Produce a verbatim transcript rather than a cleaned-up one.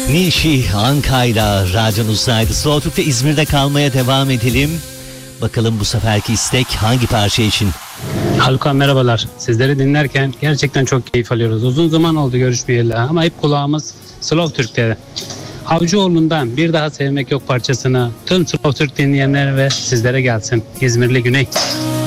Nişi Anka'yla radyonuzdaydı. Slow Türk'te İzmir'de kalmaya devam edelim. Bakalım bu seferki istek hangi parça için? Halka merhabalar. Sizleri dinlerken gerçekten çok keyif alıyoruz. Uzun zaman oldu görüşmeyeli ama hep kulağımız Slow Türk'te. Avcıoğlu'ndan Bir Daha Sevmek Yok parçasını tüm Slow Türk dinleyenler ve sizlere gelsin. İzmirli Güney.